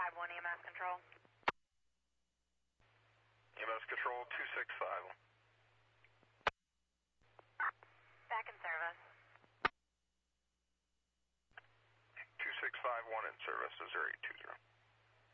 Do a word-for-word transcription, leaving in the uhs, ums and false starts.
five one E M S control. E M S control two six five. Back in service. two six five one in service, Missouri two zero.